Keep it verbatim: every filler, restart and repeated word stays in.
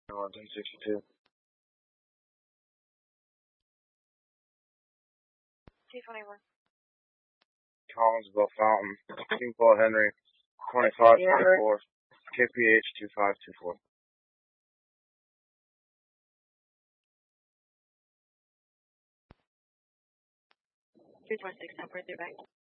one ten sixty-two. two twenty-one. Collinsville Fountain. Kingsville Henry. twenty-five twenty-four. K P H two five two four. two twenty-six, ten forty-three back.